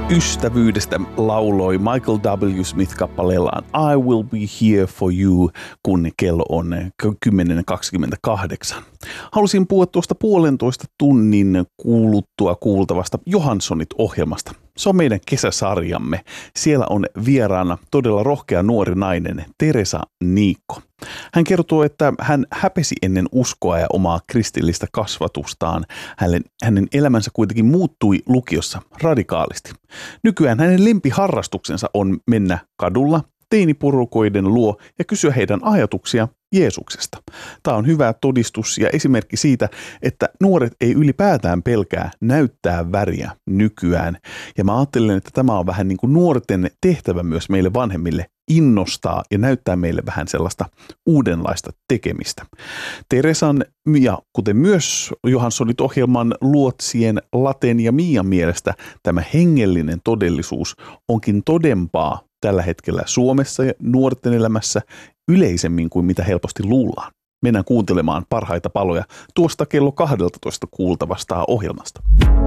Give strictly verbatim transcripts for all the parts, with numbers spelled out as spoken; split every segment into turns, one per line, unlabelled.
Ystävyydestä lauloi Michael W. Smith kappaleellaan I Will Be Here For You, kun kello on kymmenen kaksikymmentäkahdeksan. Halusin puhua tuosta puolentoista tunnin kuuluttua kuultavasta Johanssonit-ohjelmasta. Se on meidän kesäsarjamme. Siellä on vieraana todella rohkea nuori nainen, Teresa Niikko. Hän kertoo, että hän häpesi ennen uskoa ja omaa kristillistä kasvatustaan. Hänen, hänen elämänsä kuitenkin muuttui lukiossa radikaalisti. Nykyään hänen lempiharrastuksensa on mennä kadulla teiniporukoiden luo ja kysyä heidän ajatuksia Jeesuksesta. Tämä on hyvä todistus ja esimerkki siitä, että nuoret ei ylipäätään pelkää näyttää väriä nykyään. Ja mä ajattelen, että tämä on vähän niin kuin nuorten tehtävä myös meille vanhemmille innostaa ja näyttää meille vähän sellaista uudenlaista tekemistä. Teresan ja kuten myös Johanssonit-ohjelman luotsien Laten ja Mian mielestä tämä hengellinen todellisuus onkin todempaa tällä hetkellä Suomessa ja nuorten elämässä yleisemmin kuin mitä helposti luullaan. Mennään kuuntelemaan parhaita paloja tuosta kello kaksitoista kuultavasta ohjelmasta.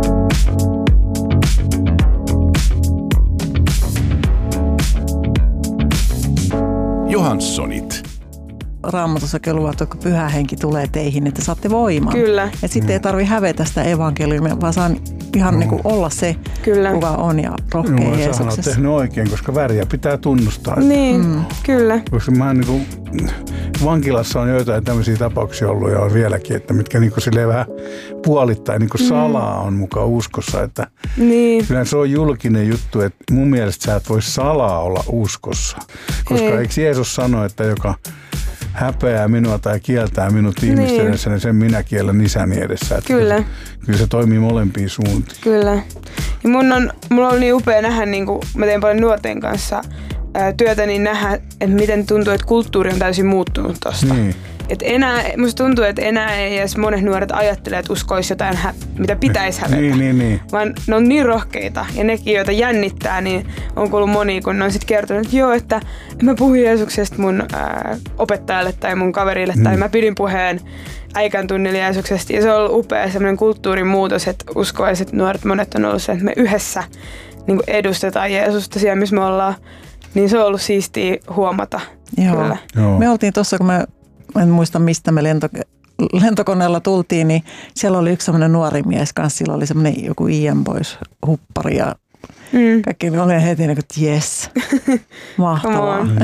Johanssonit.
Raamatossakin luvattu, että pyhä henki tulee teihin, että saatte voiman.
Kyllä.
Ja sitten ei tarvitse hävetä sitä evankeliumia, vaan saa ihan no. niin kuin olla se,
kyllä.
kuka on ja rohkea no, Jeesuksessa.
Sehän on tehnyt oikein, koska väriä pitää tunnustaa.
Niin, mm. kyllä.
Koska mä niin kuin, vankilassa on joitain tämmöisiä tapauksia ollut ja on vieläkin, että mitkä niin kuin silleen vähän puolittain niin kuin mm. salaa on mukaan uskossa. Että
niin.
Kyllä se on julkinen juttu, että mun mielestä sä et voi salaa olla uskossa. Koska ei. Eikö Jeesus sano, että joka häpeää minua tai kieltää minut ihmisten niin. edessä, niin sen minä kiellän isäni edessä. Että
kyllä.
Kyllä se toimii molempiin suuntiin.
Kyllä. Ja mun on, mulla on niin upea nähdä, niin kuin mä teen paljon nuorten kanssa ää, työtä, niin nähdä, että miten tuntuu, että kulttuuri on täysin muuttunut tosta.
Niin.
Et enää, musta tuntuu, että enää ei edes monet nuoret ajattele, että uskoisi jotain, hä- mitä pitäisi hävetä.
Niin, niin, niin.
Vaan ne on niin rohkeita ja nekin, joita jännittää, niin on kuullut moni, kun ne on sitten kertonut, että joo, että mä puhuin Jeesuksesta mun ää, opettajalle tai mun kaverille mm. tai mä pidin puheen äikän tunnilla Jeesuksesta. Ja se on ollut upea semmoinen kulttuurin muutos, että uskoiset nuoret monet on ollut se, että me yhdessä niin kuin edustetaan Jeesusta siellä, missä me ollaan. Niin se on ollut siistiä huomata.
Joo.
Kyllä.
Joo. Me oltiin tuossa, kun me en muista mistä me lento, lentokoneella tultiin, niin siellä oli yksi semmoinen nuori mies kanssa, sillä oli semmoinen joku Ian Boys huppari ja mm. kaikki oli heti niin kuin, yes, mahtavaa. Mm.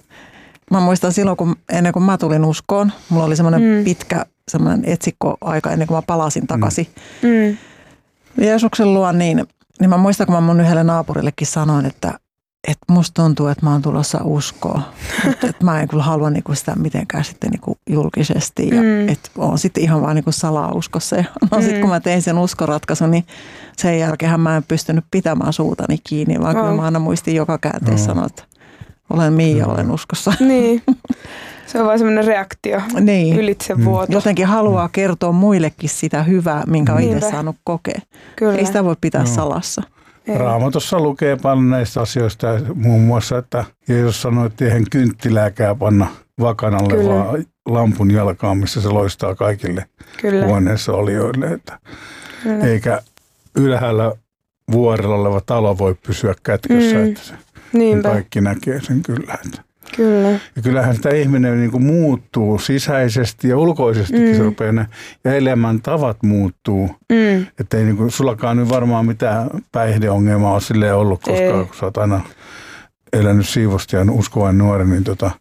Mä muistan silloin, kun ennen kuin mä tulin uskoon, mulla oli semmoinen mm. pitkä semmoinen etsikkoaika ennen kuin mä palasin takaisin mm. Jeesuksen luo, niin, niin mä muistan, kun mä mun yhdelle naapurillekin sanoin, että että musta tuntuu, että mä oon tulossa uskoon. Että et mä en kyllä halua niinku sitä mitenkään sitten niinku julkisesti. Ja mm. että oon sitten ihan vaan niinku salauskossa. Ja no mm. sitten kun mä tein sen uskoratkaisun, niin sen jälkeen mä en pystynyt pitämään suutani kiinni. Vaan oh. kyllä mä aina muistin joka käänteessä sanoa, että olen Miia, olen uskossa.
Niin. Se on vaan semmoinen reaktio niin. ylitse vuoto.
Jotenkin haluaa kertoa muillekin sitä hyvää, minkä on itse saanut kokea. Kyllä. Ei sitä voi pitää no. salassa.
Raamatussa lukee paljon näistä asioista, muun muassa, että Jeesus sanoi, että eihän kynttilääkään panna vakanalle, kyllä. vaan lampun jalkaan, missä se loistaa kaikille kyllä. huoneessa olijoille. Että eikä ylhäällä vuorella oleva talo voi pysyä kätkössä, mm. että se kaikki näkee sen kyllä. Että.
Kyllä.
Ja kyllähän sitä ihminen niin kuin muuttuu sisäisesti ja ulkoisestikin mm. se rupeaa ne, ja elämän tavat muuttuu. Mm. Että ei niin kuin, sullakaan nyt varmaan mitään päihdeongelmaa ole silleen ollut, koska ei. Kun sä oot aina elänyt siivosti ja uskovainen nuori, niin tota,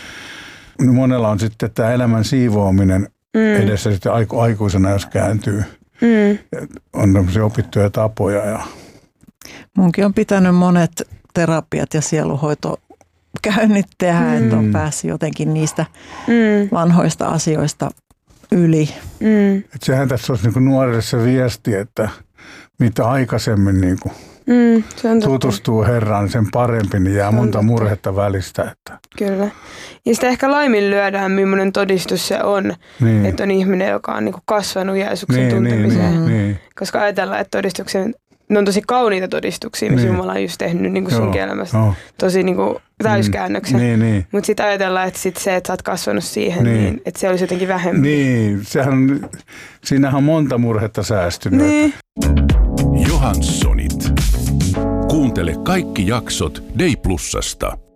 niin monella on sitten tämä elämän siivoaminen mm. edessä sitten aiku, aikuisena, jos kääntyy. Mm. On tämmöisiä opittuja tapoja. Ja. Munkin
on pitänyt monet terapiat ja sieluhoito käynnit tehdä, mm. että on päässyt jotenkin niistä mm. vanhoista asioista yli.
Mm.
Et sehän tässä olisi niinku nuorille se viesti, että mitä aikaisemmin niinku
mm,
tutustuu Herraan, sen parempi, niin jää monta totta. Murhetta välistä. Että.
Kyllä. Ja sitä ehkä laiminlyödään, millainen todistus se on, niin. että on ihminen, joka on niinku kasvanut Jeesuksen niin, tuntemiseen.
Niin, niin.
Koska ajatellaan, että todistuksen ne on tosi kauniita todistuksia, missä niin. Jumala on just tehnyt niin kuin sun elämässä no. tosi niin kuin täyskäännöksen.
Niin, niin.
Mutta sitten ajatellaan, että sit se, että sä oot kasvanut siihen, niin. Niin, että se olisi jotenkin vähemmän.
Niin, sehän, siinähän on monta murhetta säästynyt.
Niin.
Johanssonit. Kuuntele kaikki jaksot Day Plusasta.